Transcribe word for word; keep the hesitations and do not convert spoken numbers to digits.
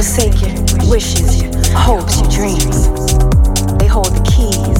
forsake your wishes, your hopes, your dreams. They hold the keys